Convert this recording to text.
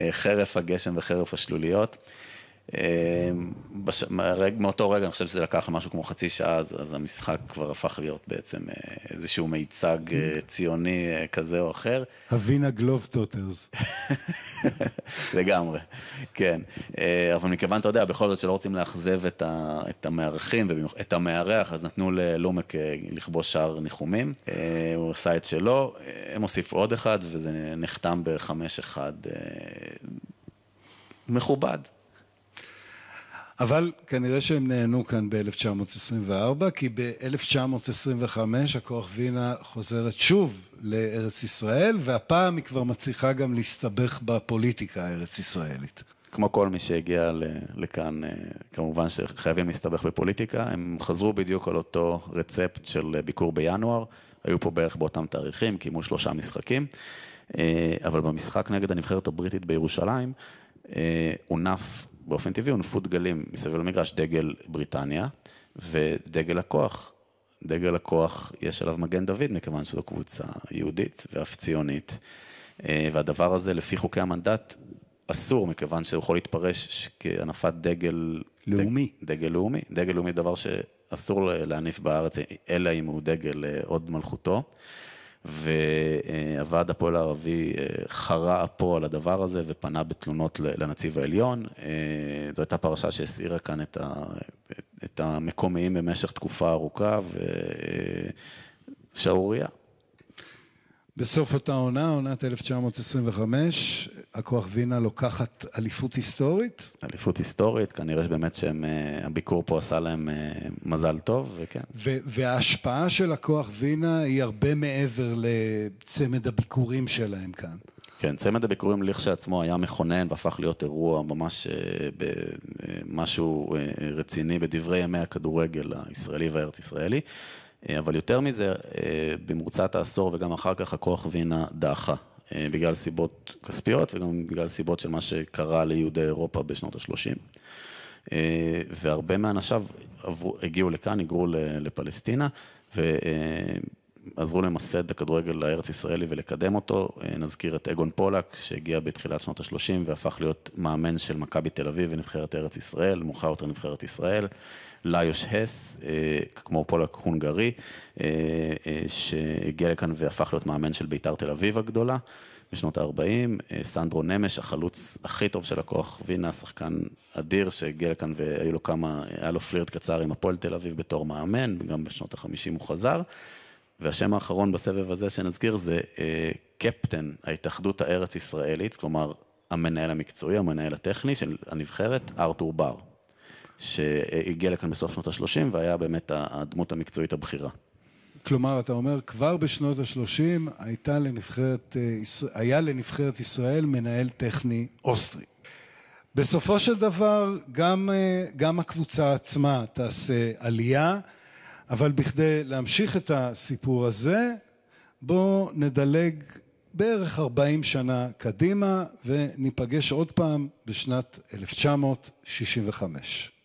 חרף הגשם וחרף השלוליות. מאותו רגע אני חושב שזה לקח למשהו כמו חצי שעה, אז המשחק כבר הפך להיות בעצם איזשהו מיצג ציוני כזה או אחר. הווינה גלובטוטרס. לגמרי, כן. אבל מכיוון, אתה יודע, בכל זאת שלא רוצים לאכזב את המארחים ואת המארח, אז נתנו ללומק לכבוש שער ניחומים. הוא עשה את שלו, הם הוסיפו עוד אחד, וזה נחתם ב-5-1 מכובד. אבל כנראה שהם נהנו כאן ב-1924, כי ב-1925 הכוח וינה חוזרת שוב לארץ ישראל, והפעם היא כבר מצליחה גם להסתבך בפוליטיקה הארץ ישראלית. כמו כל מי שהגיע לכאן, כמובן שחייבים להסתבך בפוליטיקה, הם חזרו בדיוק על אותו רצפט של ביקור בינואר, היו פה בערך באותם תאריכים, קיימו 3 משחקים, אבל במשחק נגד הנבחרת הבריטית בירושלים, הונף באופן טבעי, הונפו דגלים מסביב למגרש, דגל בריטניה ודגל הכוח. דגל הכוח יש עליו מגן דוד, מכיוון שזו קבוצה יהודית ואף ציונית, והדבר הזה לפי חוקי המנדט אסור, מכיוון שהוא יכול להתפרש כהנפת דגל לאומי. דגל לאומי. דגל לאומי דבר שאסור להניף בארץ, אלא אם הוא דגל עוד מלכותו. והוועד הפועל הערבי חרה פה על הדבר הזה ופנה בתלונות לנציב העליון. זו הייתה פרשה שהסעירה כאן את המקומיים במשך תקופה ארוכה ושערוריה. בסוף אותה עונה, עונת 1925, הכוח וינה לוקחת אליפות היסטורית? אליפות היסטורית, כנראה שבאמת שהביקור פה עשה להם מזל טוב, וכן. וההשפעה של הכוח וינה היא הרבה מעבר לצמד הביקורים שלהם כאן. כן, צמד הביקורים לכשעצמו היה מכונן והפך להיות אירוע ממש משהו רציני בדברי ימי הכדורגל הישראלי והארץ ישראלי. אבל יותר מזה, במרוצת העשור וגם אחר כך הכוח וינה דעכה, בגלל סיבות כספיות וגם בגלל סיבות של מה שקרה ליהודי אירופה בשנות ה-30. והרבה מאנשיו הגיעו לכאן, היגרו לפלסטינה, ועזרו למסד את הכדורגל לארץ ישראלי ולקדם אותו. נזכיר את אגון פולק, שהגיע בתחילת שנות ה-30 והפך להיות מאמן של מכבי תל אביב ונבחרת ארץ ישראל, מאוחר יותר נבחרת ישראל. ליוש הס, כמו פולק הונגרי, שהגיע לכאן והפך להיות מאמן של ביתר תל אביב הגדולה, בשנות ה-40, סנדרו נמש, החלוץ הכי טוב של הכוח וינה, שחקן אדיר שהגיע לכאן היה לו פלירט קצר עם הפועל תל אביב בתור מאמן, גם בשנות ה-50 הוא חזר, והשם האחרון בסבב הזה שנזכיר זה קפטן ההתאחדות הארץ ישראלית, כלומר המנהל המקצועי, המנהל הטכני של הנבחרת, ארתור בר. שהגיע לכאן בסוף שנות ה-30 והיה באמת הדמות המקצועית הבכירה. כלומר, אתה אומר, כבר בשנות ה-30 היה לנבחרת ישראל מנהל טכני אוסטרי. בסופו של דבר, גם הקבוצה עצמה תעשה עלייה, אבל בכדי להמשיך את הסיפור הזה, בואו נדלג בערך 40 שנה קדימה, וניפגש עוד פעם בשנת 1965.